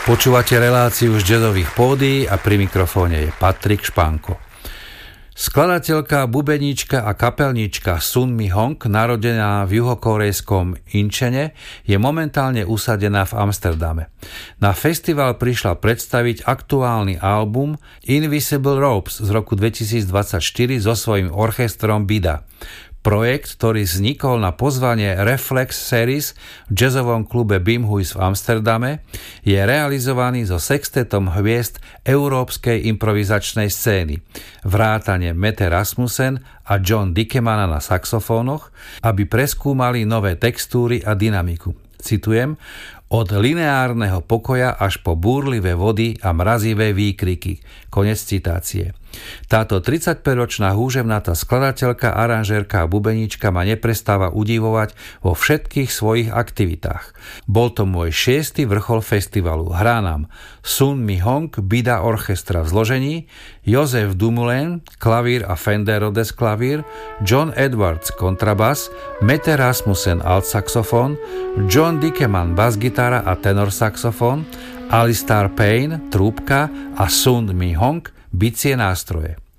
Počúvate reláciu z jazzových pódií a pri mikrofóne je Patrik Špánko. Skladateľka, bubeníčka a kapelníčka Sun Mi Hong, narodená v juhokorejskom Inčene, je momentálne usadená v Amsterdame. Na festival prišla predstaviť aktuálny album Invisible Ropes z roku 2024 so svojím orchestrom Bida. Projekt, ktorý vznikol na pozvanie Reflex Series v jazzovom klube Bimhuis v Amsterdame, je realizovaný so sextetom hviezd európskej improvizačnej scény, vrátane Mette Rasmussen a John Dickemana na saxofónoch, aby preskúmali nové textúry a dynamiku. Citujem: od lineárneho pokoja až po búrlivé vody a mrazivé výkriky. Konec citácie. Táto 35-ročná húževnatá skladateľka, aranžérka a bubeníčka ma neprestáva udivovať vo všetkých svojich aktivitách. Bol to môj 6. vrchol festivalu. Hrá nám Sun Mi Hong Bida Orchestra v zložení, Josef Dumoulin klavír a Fender Rhodes klavír, John Edwards kontrabas, Mette Rasmussen altsaxofón, John Dickeman basgitara a tenor saxofón, Alistair Payne trúbka a Sun Mi Hong bicie nástroje.